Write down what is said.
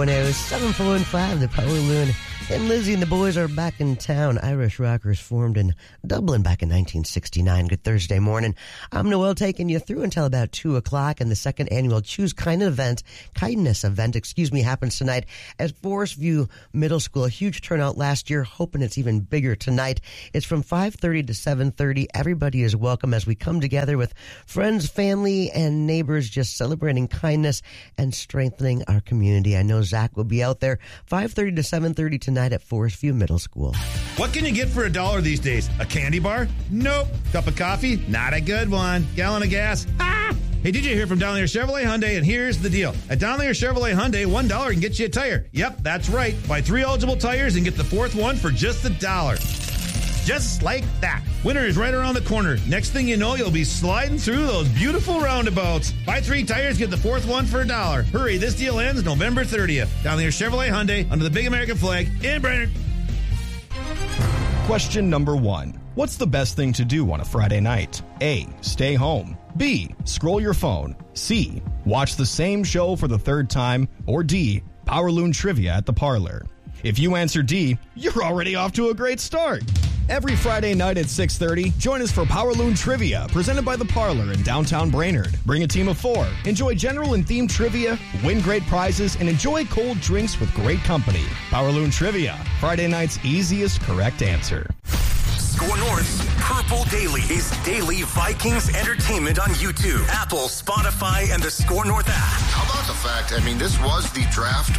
910 745, the Power Loon. And Lizzie and the boys are back in town. Irish Rockers formed in Dublin back in 1969. Good Thursday morning. I'm Noel, taking you through until about 2 o'clock. And the second annual Choose Kindness event, happens tonight at Forest View Middle School. A huge turnout last year, hoping it's even bigger tonight. It's from 5:30 to 7:30. Everybody is welcome as we come together with friends, family, and neighbors, just celebrating kindness and strengthening our community. I know Zach will be out there 5:30 to 7:30 tonight at Forest View Middle School. What can you get for $1 these days? A candy bar? Nope. Cup of coffee? Not a good one. Gallon of gas? Ah! Hey, did you hear from Donlier Chevrolet Hyundai? And here's the deal. At Donlier Chevrolet Hyundai, $1 can get you a tire. Yep, that's right. Buy 3 eligible tires and get the 4th one for just $1. Just like that. Winter is right around the corner. Next thing you know, you'll be sliding through those beautiful roundabouts. Buy 3 tires, get the 4th one for $1. Hurry, this deal ends November 30th. Donlier Chevrolet Hyundai, under the big American flag in Brainerd. Question number 1. What's the best thing to do on a Friday night? A. Stay home. B. Scroll your phone. C. Watch the same show for the 3rd time. Or D. Power Loon Trivia at the Parlor. If you answer D, you're already off to a great start. Every Friday night at 6:30, join us for Power Loon Trivia, presented by The Parlor in downtown Brainerd. Bring a team of 4, enjoy general and themed trivia, win great prizes, and enjoy cold drinks with great company. Power Loon Trivia, Friday night's easiest correct answer. Score North's Purple Daily is daily Vikings entertainment on YouTube, Apple, Spotify, and the Score North app. How about the fact, this was the draft